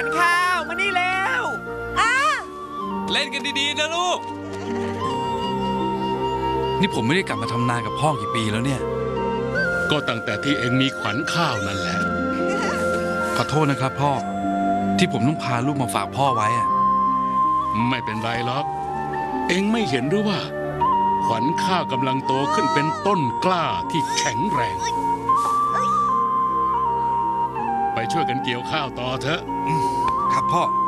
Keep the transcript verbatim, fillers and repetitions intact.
ข้าวมานี่แล้วเล่นกันดีๆนะลูกนี่ผมไม่ได้กลับมาทำนากับพ่อกี่ปีแล้วเนี่ยก็ตั้งแต่ที่เองมีขวัญข้าวนั่นแหละขอโทษนะครับพ่อที่ผมต้องพาลูกมาฝากพ่อไว้อะไม่เป็นไรหรอกเองไม่เห็นหรือว่าขวัญข้าวกำลังโตขึ้นเป็นต้นกล้าที่แข็งแรงไปช่วยกันเกี่ยวข้าวต่อเถอะครับพ่อ